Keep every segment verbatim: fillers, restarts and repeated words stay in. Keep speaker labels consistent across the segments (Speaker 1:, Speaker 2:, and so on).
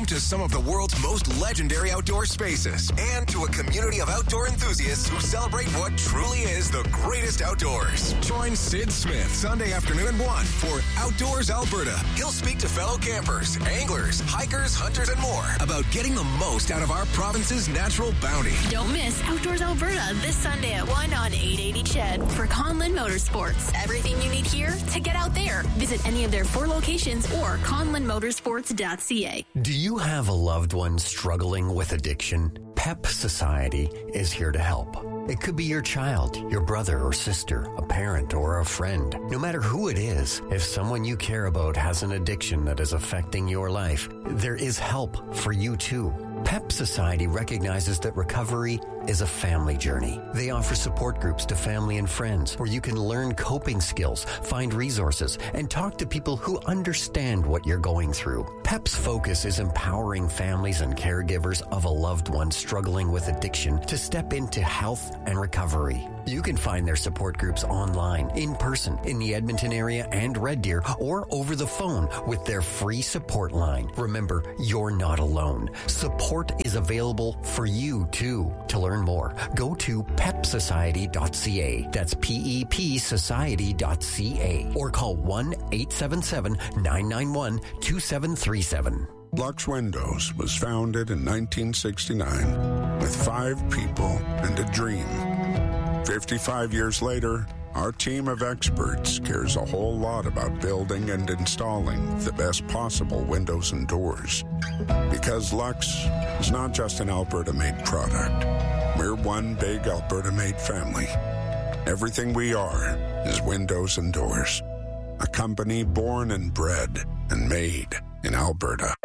Speaker 1: Come to some of the world's most legendary outdoor spaces and to a community of outdoor enthusiasts who celebrate what truly is the greatest outdoors. Join Sid Smith Sunday afternoon at one for Outdoors Alberta. He'll speak to fellow campers, anglers, hikers, hunters, and more about getting the most out of our province's natural bounty.
Speaker 2: Don't miss Outdoors Alberta this Sunday at one on eight eighty C H E D for Conlin Motorsports. Everything you need here to get out there. Visit any of their four locations or conlin motorsports dot c a.
Speaker 3: Do you have a loved one struggling with addiction? PEP Society is here to help. It could be your child, your brother or sister, a parent or a friend. No matter who it is, if someone you care about has an addiction that is affecting your life, there is help for you too. PEP Society recognizes that recovery is a family journey. They offer support groups to family and friends where you can learn coping skills, find resources, and talk to people who understand what you're going through. PEP's focus is empowering families and caregivers of a loved one struggling with addiction to step into health and recovery. You can find their support groups online, in person, in the Edmonton area and Red Deer, or over the phone with their free support line. Remember, you're not alone. Support is available for you, too. To learn more, go to pep society dot c a. That's P E P society dot c a. Or call one eight seven seven, nine nine one, two seven three seven.
Speaker 4: Lux Windows was founded in nineteen sixty-nine with five people and a dream. fifty-five years later, our team of experts cares a whole lot about building and installing the best possible windows and doors. Because Lux is not just an Alberta-made product. We're one big Alberta-made family. Everything we are is windows and doors. A company born and bred and made in Alberta.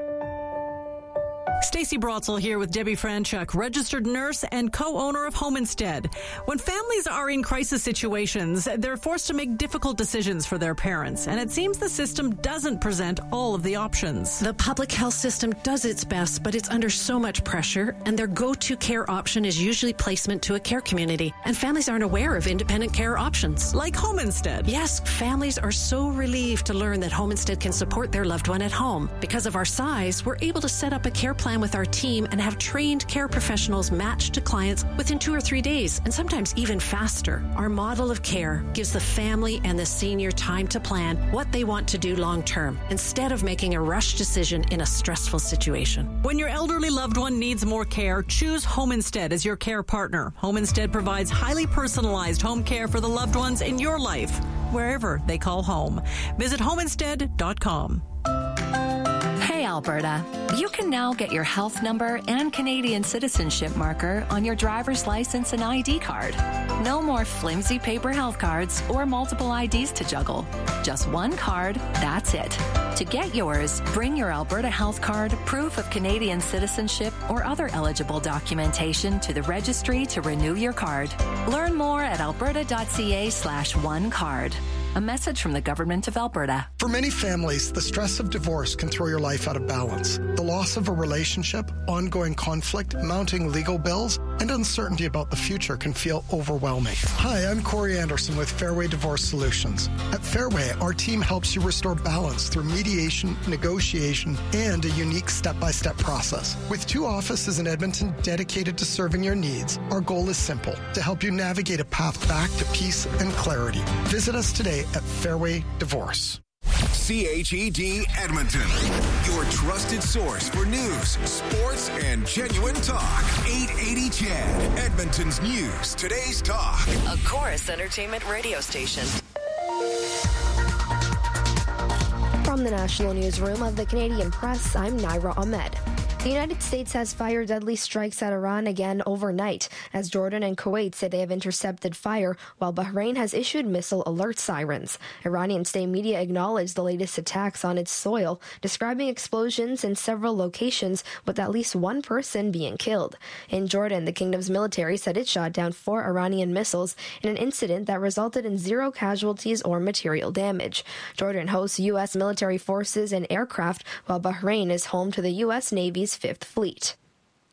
Speaker 5: Stacey Brotzel here with Debbie Franchuk, registered nurse and co-owner of Home Instead. When families are in crisis situations, they're forced to make difficult decisions for their parents, and it seems the system doesn't present all of the options.
Speaker 6: The public health system does its best, but it's under so much pressure, and their go-to care option is usually placement to a care community, and families aren't aware of independent care options.
Speaker 5: Like Home Instead.
Speaker 6: Yes, families are so relieved to learn that Home Instead can support their loved one at home. Because of our size, we're able to set up a care plan with our team and have trained care professionals matched to clients within two or three days, and sometimes even faster. Our model of care gives the family and the senior time to plan what they want to do long term, instead of making a rush decision in a stressful situation.
Speaker 5: When your elderly loved one needs more care, choose Home Instead as your care partner. Home Instead provides highly personalized home care for the loved ones in your life, wherever they call home. Visit home instead dot com.
Speaker 7: Hey Alberta, you can now get your health number and Canadian citizenship marker on your driver's license and I D card. No more flimsy paper health cards or multiple I Ds to juggle. Just one card, that's it. To get yours, bring your Alberta health card, proof of Canadian citizenship, or other eligible documentation to the registry to renew your card. Learn more at alberta dot c a slash one card. A message from the Government of Alberta.
Speaker 8: For many families, the stress of divorce can throw your life out of balance. The loss of a relationship, ongoing conflict, mounting legal bills, and uncertainty about the future can feel overwhelming. Hi, I'm Corey Anderson with Fairway Divorce Solutions. At Fairway, our team helps you restore balance through mediation, negotiation, and a unique step-by-step process. With two offices in Edmonton dedicated to serving your needs, our goal is simple, to help you navigate a path back to peace and clarity. Visit us today at Fairway Divorce.
Speaker 1: C H E D Edmonton, your trusted source for news, sports, and genuine talk. eight eighty C H E D, Edmonton's news, today's talk.
Speaker 2: A Chorus Entertainment radio station.
Speaker 9: From the National Newsroom of the Canadian Press, I'm Naira Ahmed. The United States has fired deadly strikes at Iran again overnight, as Jordan and Kuwait say they have intercepted fire, while Bahrain has issued missile alert sirens. Iranian state media acknowledged the latest attacks on its soil, describing explosions in several locations, with at least one person being killed. In Jordan, the kingdom's military said it shot down four Iranian missiles in an incident that resulted in zero casualties or material damage. Jordan hosts U S military forces and aircraft, while Bahrain is home to the U S Navy's Fifth Fleet.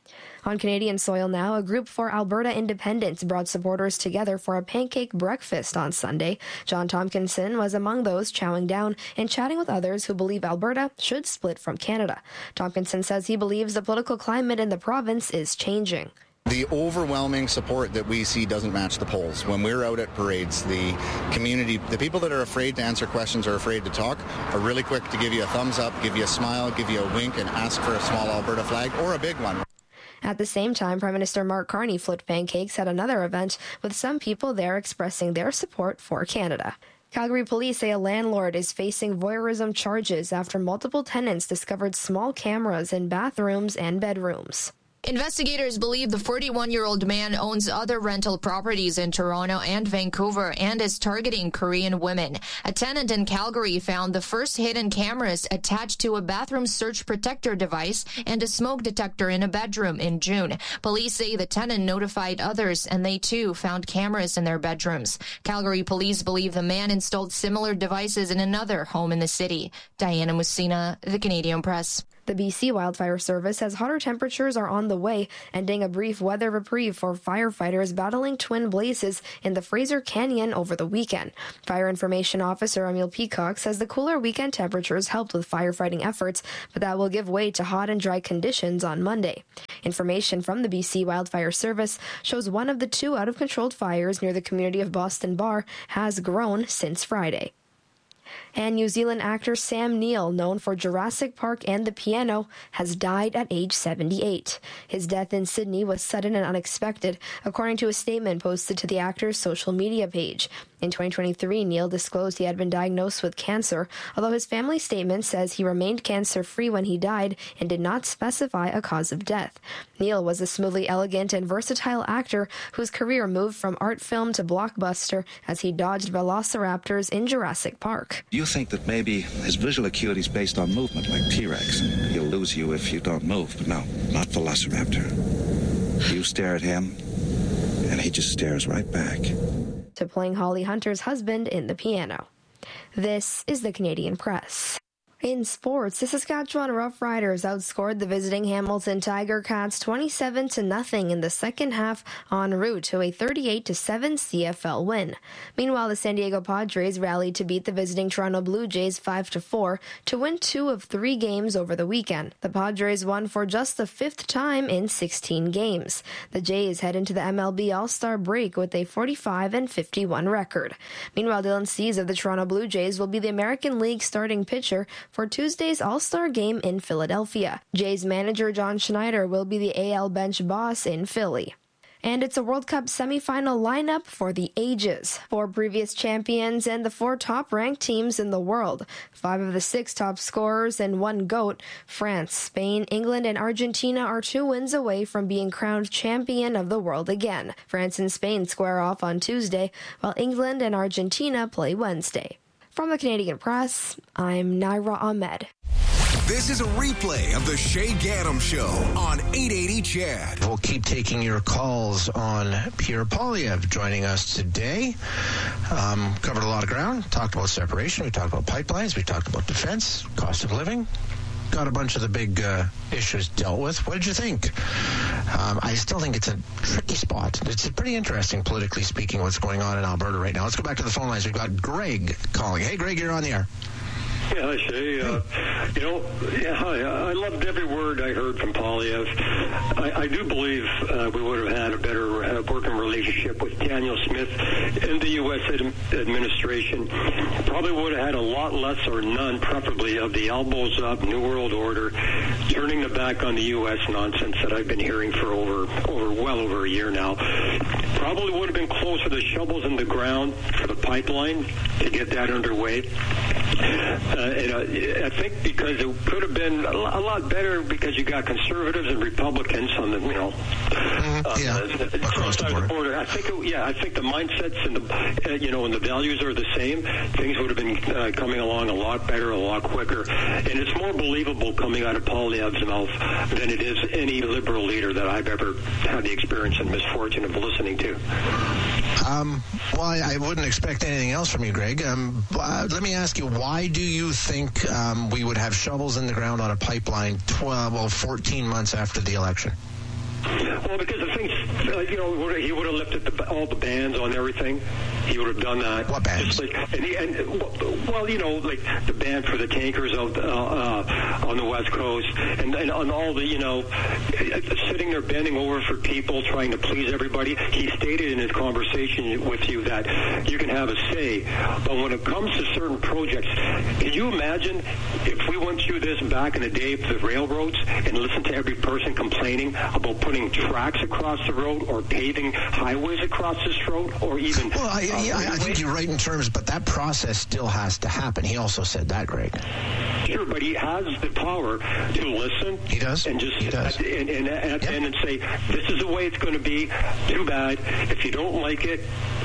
Speaker 9: On Canadian soil now, a group for Alberta independence brought supporters together for a pancake breakfast on Sunday. John Tompkinson was among those chowing down and chatting with others who believe Alberta should split from Canada. Tompkinson says he believes the political climate in the province is changing.
Speaker 10: The overwhelming support that we see doesn't match the polls. When we're out at parades, the community, the people that are afraid to answer questions or afraid to talk are really quick to give you a thumbs up, give you a smile, give you a wink, and ask for a small Alberta flag or a big one.
Speaker 9: At the same time, Prime Minister Mark Carney flipped pancakes at another event, with some people there expressing their support for Canada. Calgary police say a landlord is facing voyeurism charges after multiple tenants discovered small cameras in bathrooms and bedrooms.
Speaker 11: Investigators believe the forty-one-year-old man owns other rental properties in Toronto and Vancouver and is targeting Korean women. A tenant in Calgary found the first hidden cameras attached to a bathroom surge protector device and a smoke detector in a bedroom in June. Police say the tenant notified others and they too found cameras in their bedrooms. Calgary police believe the man installed similar devices in another home in the city. Diana Mussina, The Canadian Press.
Speaker 9: The B C Wildfire Service says hotter temperatures are on the way, ending a brief weather reprieve for firefighters battling twin blazes in the Fraser Canyon over the weekend. Fire Information Officer Emil Peacock says the cooler weekend temperatures helped with firefighting efforts, but that will give way to hot and dry conditions on Monday. Information from the B C Wildfire Service shows one of the two out-of-controlled fires near the community of Boston Bar has grown since Friday. And New Zealand actor Sam Neill, known for Jurassic Park and The Piano, has died at age seventy-eight. His death in Sydney was sudden and unexpected, according to a statement posted to the actor's social media page. In twenty twenty-three, Neill disclosed he had been diagnosed with cancer, although his family statement says he remained cancer-free when he died and did not specify a cause of death. Neill was a smoothly elegant and versatile actor whose career moved from art film to blockbuster as he dodged velociraptors in Jurassic Park.
Speaker 12: You think that maybe his visual acuity is based on movement, like T-Rex, and he'll lose you if you don't move. But no, not Velociraptor. You stare at him, and he just stares right back.
Speaker 9: To playing Holly Hunter's husband in The Piano. This is the Canadian Press. In sports, the Saskatchewan Roughriders outscored the visiting Hamilton Tiger Cats twenty-seven to nothing in the second half en route to a thirty-eight to seven C F L win. Meanwhile, the San Diego Padres rallied to beat the visiting Toronto Blue Jays five to four to win two of three games over the weekend. The Padres won for just the fifth time in sixteen games. The Jays head into the M L B All-Star break with a forty-five and fifty-one record. Meanwhile, Dylan Cease of the Toronto Blue Jays will be the American League starting pitcher for Tuesday's All-Star game in Philadelphia. Jays manager John Schneider will be the A L bench boss in Philly. And it's a World Cup semifinal lineup for the ages. Four previous champions and the four top-ranked teams in the world. Five of the six top scorers and one GOAT. France, Spain, England, and Argentina are two wins away from being crowned champion of the world again. France and Spain square off on Tuesday, while England and Argentina play Wednesday. From the Canadian Press, I'm Naira Ahmed.
Speaker 1: This is a replay of the Shay Gaddam Show on eight eighty C H E D.
Speaker 13: We'll keep taking your calls on Pierre Poilievre joining us today. Um, covered a lot of ground. Talked about separation. We talked about pipelines. We talked about defense, cost of living. Got a bunch of the big uh, issues dealt with. What did you think? Um, I still think it's a tricky spot. It's pretty interesting, politically speaking, what's going on in Alberta right now. Let's go back to the phone lines. We've got Greg calling. Hey, Greg, you're on the air.
Speaker 14: Yeah, hi, Shay. Uh, you know, yeah, hi. I loved every word I heard from Poilievre. I, I do believe uh, we would have had a better uh, working relationship with Daniel Smith and the U S ad- administration. Probably would have had a lot less or none, preferably, of the elbows up, New World Order, turning the back on the U S nonsense that I've been hearing for over, over well over a year now. Probably would have been closer to shovels in the ground for the pipeline to get that underway. Uh, and, uh, I think because it could have been a lot better because you got conservatives and Republicans on the, you know,
Speaker 13: mm-hmm.
Speaker 14: uh,
Speaker 13: yeah.
Speaker 14: uh, across the border. border. I think, it, yeah, I think the mindsets and the, uh, you know, and the values are the same. Things would have been uh, coming along a lot better, a lot quicker, and it's more believable coming out of Poilievre's mouth than it is any liberal leader that I've ever had the experience and misfortune of listening to.
Speaker 13: Um, well, I, I wouldn't expect anything else from you, Greg. Um, uh, let me ask you, why do you think um, we would have shovels in the ground on a pipeline twelve, well, fourteen months after the election?
Speaker 14: Well, because the thing, uh, you know, he would have lifted the, all the bans on everything. He would have done that.
Speaker 13: What bans?
Speaker 14: Just like, and, he, and well, you know, like the ban for the tankers out uh, uh, on the West Coast, and, and on all the, you know, sitting there bending over for people, trying to please everybody. He stated in his conversation with you that you can have a say, but when it comes to certain projects, can you imagine if we went through this back in the day for the railroads and listened to every person complaining about putting tracks across the road or paving highways across this road, or even...
Speaker 13: Well, I, uh, yeah, I think you're right in terms, but that process still has to happen. He also said that, Greg.
Speaker 14: Sure, but he has the power to listen.
Speaker 13: He does.
Speaker 14: And just
Speaker 13: he does.
Speaker 14: and, and at the
Speaker 13: yep.
Speaker 14: end and say, this is the way it's going to be. Too bad. If you don't like it,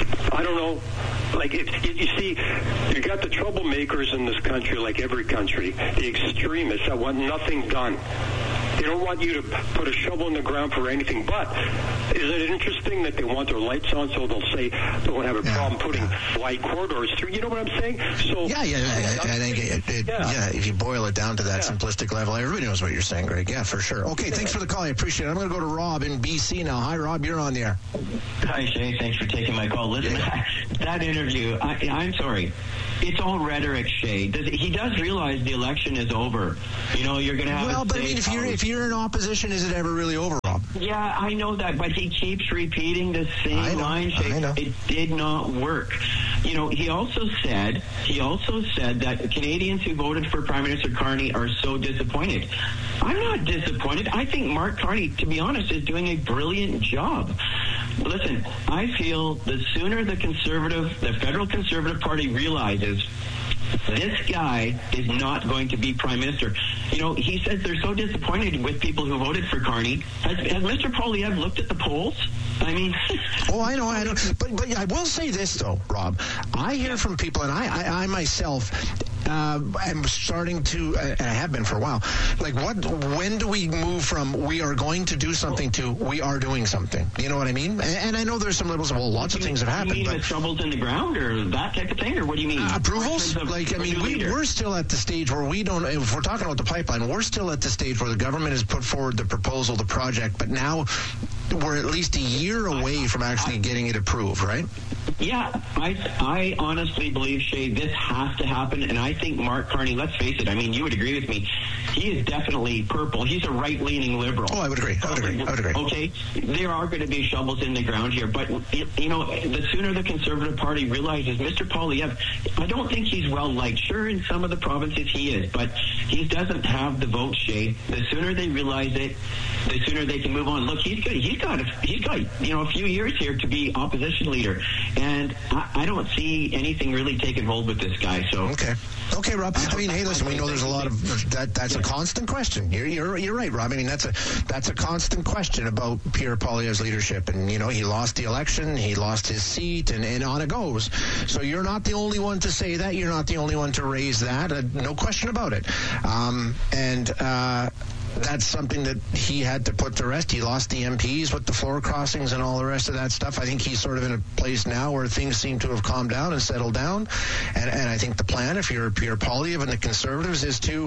Speaker 14: I don't know. Like, if, you see, you got the troublemakers in this country, like every country, the extremists that want nothing done. They don't want you to put a shovel in the ground for anything. But is it interesting that they want their lights on, so they'll say they won't have a yeah, problem putting yeah. wide corridors through? You know what I'm saying? So
Speaker 13: yeah, yeah, yeah. I think it, it, yeah. yeah, if you boil it down to that yeah. simplistic level, everybody knows what you're saying, Greg. Yeah, for sure. Okay, yeah. Thanks for the call. I appreciate it. I'm going to go to Rob in B C now. Hi, Rob. You're on the air.
Speaker 15: Hi, Shay. Thanks for taking my call. Listen, yeah. that interview, I, I'm sorry. It's all rhetoric, Shay. Does, he does realize the election is over. You know, you're going to have
Speaker 13: well,
Speaker 15: a
Speaker 13: but I mean, if you're, if you're in opposition, is it ever really over, Rob?
Speaker 15: Yeah, I know that, but he keeps repeating the same line, Shay. It did not work. You know, he also said, he also said that Canadians who voted for Prime Minister Carney are so disappointed. I'm not disappointed. I think Mark Carney, to be honest, is doing a brilliant job. Listen, I feel the sooner the Conservative, the federal Conservative Party realizes this guy is not going to be Prime Minister. You know, he says they're so disappointed with people who voted for Carney. Has, has Mister Poilievre looked at the polls? I mean...
Speaker 13: oh, I know, I know. But, but I will say this, though, Rob. I hear from people, and I, I, I myself... Uh, I'm starting to, uh, and I have been for a while, like what, when do we move from we are going to do something to we are doing something? You know what I mean? And, and I know there's some levels of, well, lots of things have happened.
Speaker 15: You mean
Speaker 13: but
Speaker 15: shovels in the ground or that type of thing, or what do you mean?
Speaker 13: Uh, approvals? Like, I mean, we, we're still at the stage where we don't, if we're talking about the pipeline, we're still at the stage where the government has put forward the proposal, the project, but now we're at least a year away from actually getting it approved, right?
Speaker 15: Yeah, I I honestly believe, Shay, this has to happen, and I think Mark Carney, let's face it, I mean, you would agree with me, he is definitely purple. He's a right-leaning liberal.
Speaker 13: Oh, I would agree. I would agree. I would agree.
Speaker 15: Okay, there are going to be shovels in the ground here, but, you know, the sooner the Conservative Party realizes Mister Poilievre, I don't think he's well-liked. Sure, in some of the provinces he is, but he doesn't have the vote, Shay. The sooner they realize it, the sooner they can move on. Look, he's got, he's got, he's got, you know, a few years here to be opposition leader, and I, I don't see anything really taking hold with this guy. So
Speaker 13: okay, okay, Rob. I mean, hey, listen, we know there's a lot of that. That's a constant question. You're you're you're right, Rob. I mean, that's a that's a constant question about Pierre Poilievre's leadership, and you know, he lost the election, he lost his seat, and, and on it goes. So you're not the only one to say that. You're not the only one to raise that. Uh, no question about it. Um, and. Uh, That's something that he had to put to rest. He lost the M Ps with the floor crossings and all the rest of that stuff. I think he's sort of in a place now where things seem to have calmed down and settled down. And, and I think the plan, if you're Pierre Poilievre and the Conservatives, is to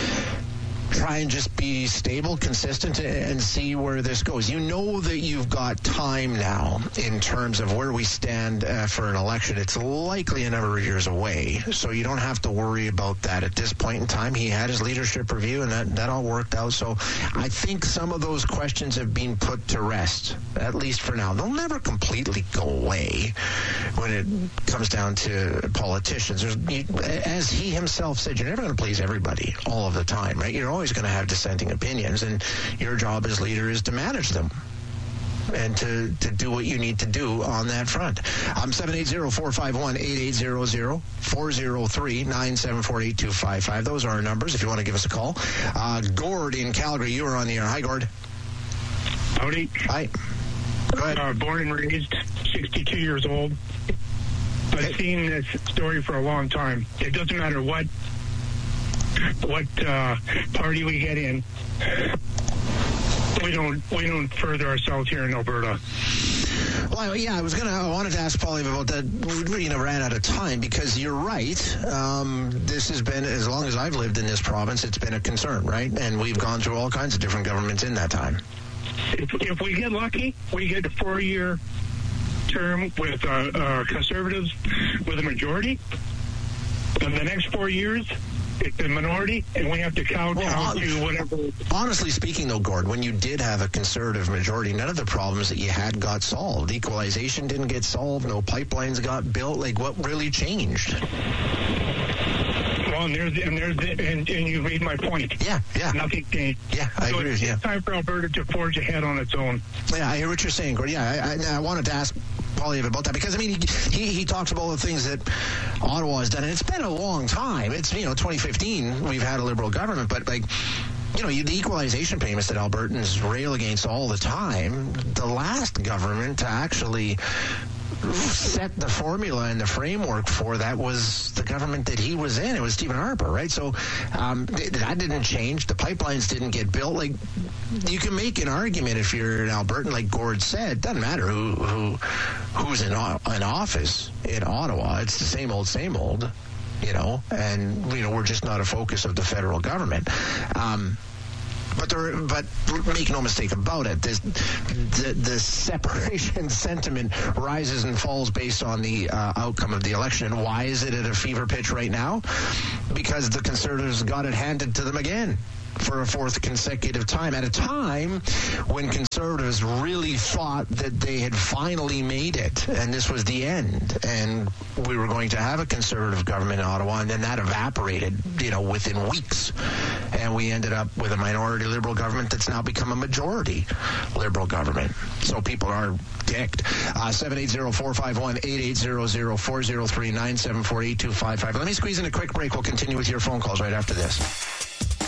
Speaker 13: try and just be stable, consistent, and see where this goes. You know that you've got time now in terms of where we stand uh, for an election. It's likely a number of years away, so you don't have to worry about that at this point in time. He had his leadership review, and that, that all worked out. So I think some of those questions have been put to rest, at least for now. They'll never completely go away when it comes down to politicians. There's, you, as he himself said, you're never going to please everybody all of the time, right? You're always going to have dissenting opinions, and your job as leader is to manage them and to, to do what you need to do on that front. I'm seven eight zero, four five one, eight eight zero zero, four zero three, nine seven four, eight two five five. Those are our numbers if you want to give us a call. Uh, Gord in Calgary, you are on the air. Hi, Gord.
Speaker 16: Howdy.
Speaker 13: Hi. Go ahead.
Speaker 16: Uh, born and raised, sixty-two years old. I've seen this story for a long time. It doesn't matter what what uh, party we get in. We don't we don't further ourselves here in Alberta.
Speaker 13: Well, yeah, I was gonna. I wanted to ask Paulie about that. We you know ran out of time because you're right. Um, this has been, as long as I've lived in this province, it's been a concern, right? And we've gone through all kinds of different governments in that time.
Speaker 16: if, if we get lucky, we get a four-year term with uh, uh, Conservatives with a majority. In the next four years, it's the minority, and we have to count
Speaker 13: well,
Speaker 16: down to whatever.
Speaker 13: Honestly speaking, though, Gord, when you did have a Conservative majority, none of the problems that you had got solved. Equalization didn't get solved. No pipelines got built. Like, what really changed?
Speaker 16: Well, and there's and there's and, and you made my point.
Speaker 13: Yeah, yeah.
Speaker 16: Nothing changed.
Speaker 13: Yeah, I
Speaker 16: so
Speaker 13: agree.
Speaker 16: It's
Speaker 13: yeah.
Speaker 16: time for Alberta to forge ahead on its own.
Speaker 13: Yeah, I hear what you're saying, Gord. Yeah, I, I, I wanted to ask Poilievre about that because I mean he, he he talks about all the things that Ottawa has done, and it's been a long time. It's you know twenty fifteen we've had a Liberal government, but like. You know, the equalization payments that Albertans rail against all the time, the last government to actually set the formula and the framework for that was the government that he was in. It was Stephen Harper, right? So um, th- that didn't change. The pipelines didn't get built. Like, you can make an argument if you're an Albertan, like Gord said. Doesn't matter who who who's in, o- in office in Ottawa. It's the same old, same old. You know, and you know we're just not a focus of the federal government. Um, But there, but make no mistake about it, this, the the separation sentiment rises and falls based on the uh, outcome of the election. And why is it at a fever pitch right now? Because the Conservatives got it handed to them again for a fourth consecutive time, at a time when Conservatives really thought that they had finally made it and this was the end and we were going to have a Conservative government in Ottawa, and then that evaporated, you know, within weeks, and we ended up with a minority Liberal government that's now become a majority Liberal government. So people are ticked. Uh, seven eight zero, four five one, eight eight zero zero, four zero three, nine seven four, eight two five five. Let me squeeze in a quick break. We'll continue with your phone calls right after this.